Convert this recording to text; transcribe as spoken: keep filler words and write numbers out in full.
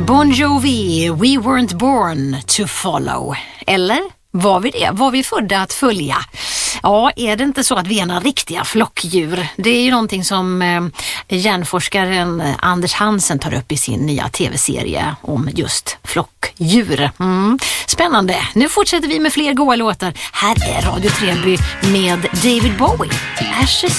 Bon Jovi, We Weren't Born to Follow. Eller var vi det? Var vi födda att följa? Ja, är det inte så att vi är några riktiga flockdjur? Det är ju någonting som eh, hjärnforskaren Anders Hansen tar upp i sin nya tv-serie om just flockdjur. Mm. Spännande. Nu fortsätter vi med fler goa låtar. Här är Radio Treby med David Bowie. Ashes